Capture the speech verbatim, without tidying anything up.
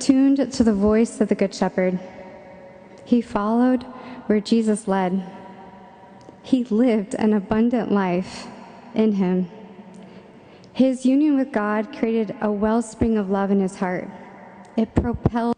tuned to the voice of the Good Shepherd. He followed where Jesus led. He lived an abundant life in him. His union with God created a wellspring of love in his heart. It propelled